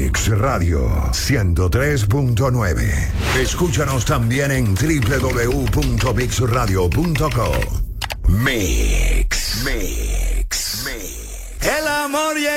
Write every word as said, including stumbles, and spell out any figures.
Mix Radio ciento tres punto nueve. Escúchanos también en doble u doble u doble u punto mix radio punto com. Mix, Mix, Mix. El amor llega.